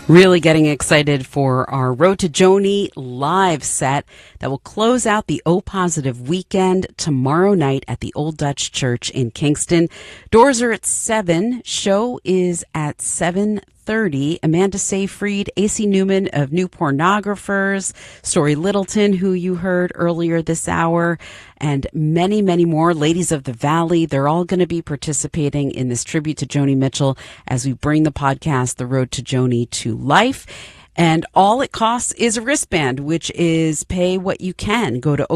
Really getting excited for our Road to Joni live set that will close out the O Positive weekend tomorrow night at the Old Dutch Church in Kingston. Doors are at 7. Show is at 7:30. Amanda Seyfried, AC Newman of New Pornographers, Story Littleton, who you heard earlier this hour, and many, many more. Ladies of the Valley, they're all going to be participating in this tribute to Joni Mitchell as we bring the podcast, The Road to Joni, to life. And all it costs is a wristband, which is pay what you can. Go to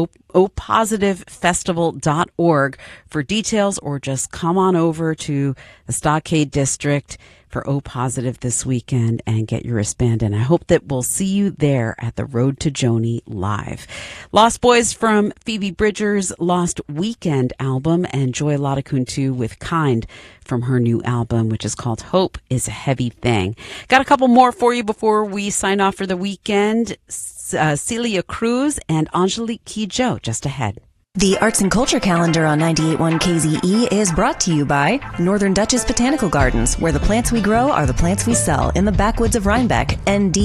opositivefestival.org for details, or just come on over to the Stockade District for O Positive this weekend and get your wristband. And I hope that we'll see you there at the Road to Joni live. Lost Boys from Phoebe Bridgers' Lost Weekend album, and Joy Latakuntu with Kind from her new album, which is called Hope is a Heavy Thing. Got a couple more for you before we sign off for the weekend. Celia Cruz and Angelique Kidjo just ahead. The Arts and Culture Calendar on 98.1 KZE is brought to you by Northern Dutchess Botanical Gardens, where the plants we grow are the plants we sell in the backwoods of Rhinebeck,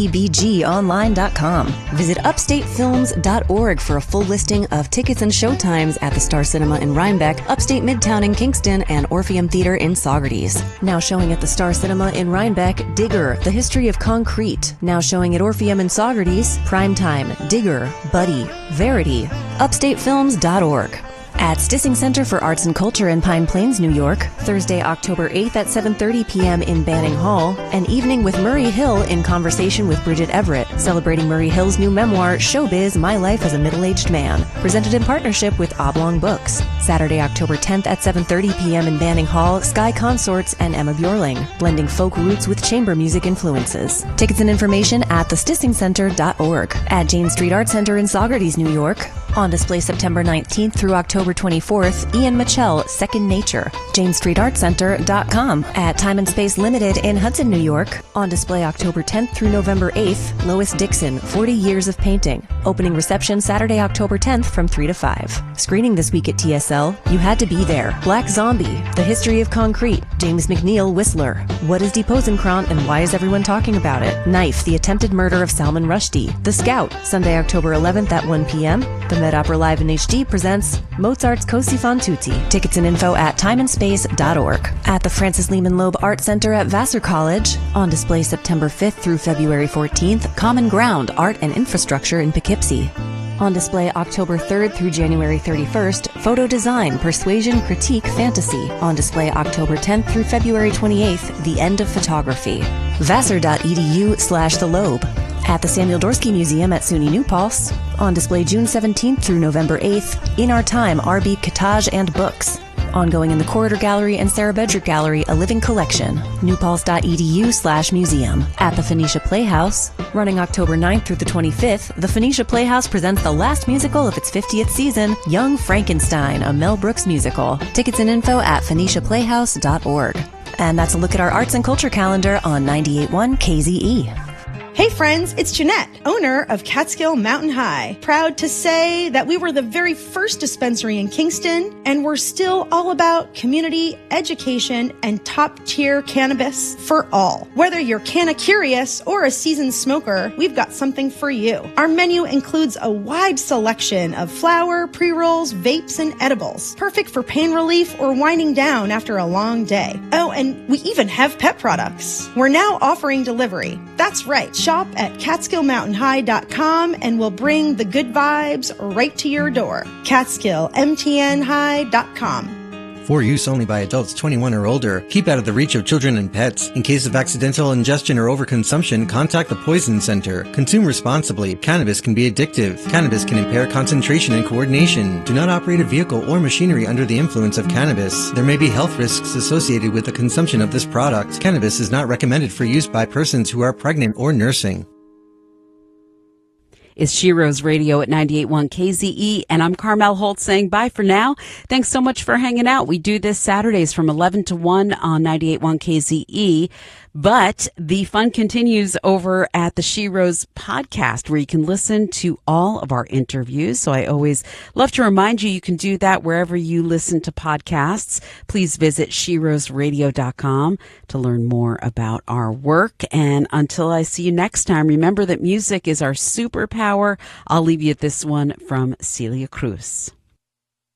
ndbgonline.com. Visit upstatefilms.org for a full listing of tickets and showtimes at the Star Cinema in Rhinebeck, Upstate Midtown in Kingston, and Orpheum Theater in Saugerties. Now showing at the Star Cinema in Rhinebeck, Digger, The History of Concrete. Now showing at Orpheum in Saugerties, Primetime, Digger, Buddy, Verity, upstatefilms.org. At Stissing Center for Arts and Culture in Pine Plains, New York, Thursday, October 8th at 7:30 p.m. in Banning Hall, an evening with Murray Hill in conversation with Bridget Everett, celebrating Murray Hill's new memoir, Showbiz, My Life as a Middle-Aged Man, presented in partnership with Oblong Books. Saturday, October 10th at 7:30 p.m. in Banning Hall, Sky Consorts and Emma Bjorling, blending folk roots with chamber music influences. Tickets and information at thestissingcenter.org. At Jane Street Art Center in Saugerties, New York, on display September 19th through October 24th, Ian Mitchell, Second Nature, janestreetartcenter.com. At Time and Space Limited in Hudson, New York, on display October 10th through November 8th, Lois Dixon, 40 Years of Painting. Opening reception Saturday, October 10th from 3 to 5. Screening this week at TSL, You Had to Be There, Black Zombie, The History of Concrete, James McNeil, Whistler, What is Deposencron and Why is Everyone Talking About It? Knife, The Attempted Murder of Salman Rushdie, The Scout, Sunday, October 11th at 1 p.m. The Met Opera Live in HD presents Mozart's Cosi fan tutti. Tickets and info at timeandspace.org. At the Francis Lehman Loeb Art Center at Vassar College, on display September 5th through February 14th, Common Ground, Art and Infrastructure in Poughkeepsie. On display October 3rd through January 31st, Photo Design, Persuasion, Critique, Fantasy. On display October 10th through February 28th, The End of Photography. Vassar.edu/The Loeb. At the Samuel Dorsky Museum at SUNY New Paltz, on display June 17th through November 8th, In Our Time, R.B. Cottage and Books. Ongoing in the Corridor Gallery and Sarah Bedrick Gallery, A Living Collection, newpaltz.edu/museum. At the Phoenicia Playhouse, running October 9th through the 25th, the Phoenicia Playhouse presents the last musical of its 50th season, Young Frankenstein, a Mel Brooks musical. Tickets and info at phoeniciaplayhouse.org. And that's a look at our arts and culture calendar on 98.1 KZE. Hey friends, it's Jeanette, owner of Catskill Mountain High. Proud to say that we were the very first dispensary in Kingston, and we're still all about community, education, and top-tier cannabis for all. Whether you're canna-curious or a seasoned smoker, we've got something for you. Our menu includes a wide selection of flower, pre-rolls, vapes, and edibles. Perfect for pain relief or winding down after a long day. Oh, and we even have pet products. We're now offering delivery. That's right. Shop at CatskillMountainHigh.com and we'll bring the good vibes right to your door. CatskillMTNHigh.com. For use only by adults 21 or older. Keep out of the reach of children and pets. In case of accidental ingestion or overconsumption, contact the Poison Center. Consume responsibly. Cannabis can be addictive. Cannabis can impair concentration and coordination. Do not operate a vehicle or machinery under the influence of cannabis. There may be health risks associated with the consumption of this product. Cannabis is not recommended for use by persons who are pregnant or nursing. is She Rose Radio at 98.1 KZE, and I'm Carmel Holt saying bye for now. Thanks so much for hanging out. We do this Saturdays from 11 to 1 on 98.1 KZE. But the fun continues over at the She Rose podcast, where you can listen to all of our interviews. So I always love to remind you, you can do that wherever you listen to podcasts. Please visit sheroseradio.com to learn more about our work. And until I see you next time, remember that music is our superpower. I'll leave you with this one from Celia Cruz.